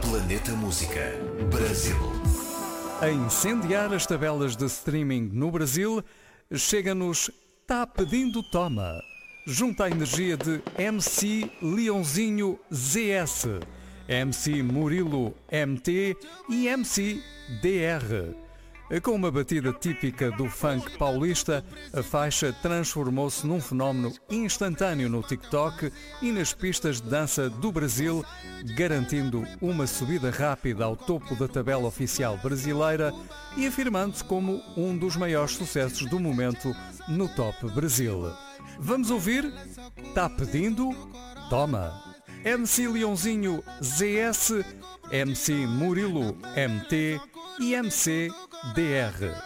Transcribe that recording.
Planeta Música, Brasil. A incendiar as tabelas de streaming no Brasil, chega-nos Tá Pedindo Toma. Junta a energia de MC Leãozinho ZS, MC Murilo MT e MC DR. Com uma batida típica do funk paulista, a faixa transformou-se num fenómeno instantâneo no TikTok e nas pistas de dança do Brasil, garantindo uma subida rápida ao topo da tabela oficial brasileira e afirmando-se como um dos maiores sucessos do momento no Top Brasil. Vamos ouvir? Tá pedindo? Toma! MC Leãozinho ZS, MC Murilo MT e MC DR.